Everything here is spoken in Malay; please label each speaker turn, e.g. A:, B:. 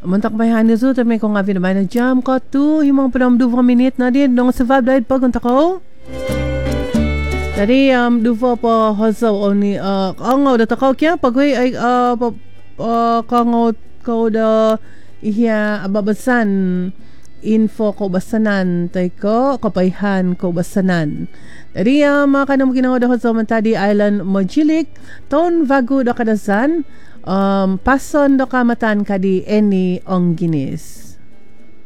A: Mantak may hanizo tamay ko nga vinabay na jam ko tu himong padam 2 minute na din dong sa vibe dahil pag unta ko. Tadi duva pa hazaw oni angaw da takaw kya pagway ay kangaw ko da iya ababasan info ko basanan tay ko kapayhan ko basanan. Tadi mga kanang ginawa da hazaw man tadi island Mojilik ton vago da kadasan pason do kamatan kadi any ong ginis.